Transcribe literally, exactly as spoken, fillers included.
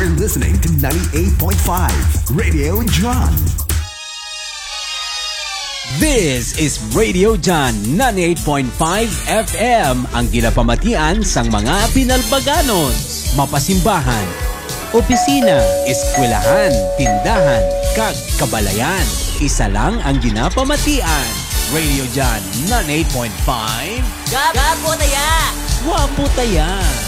You're listening to ninety-eight point five Radio John. This is Radio John ninety-eight point five F M, ang ginapamatian sang mga pinalbaganos, mapasimbahan, opisina, eskwelahan, tindahan, kag kabalayan. Isa lang ang ginapamatian. Radio John ninety-eight point five. Gapo taya! Wapo taya!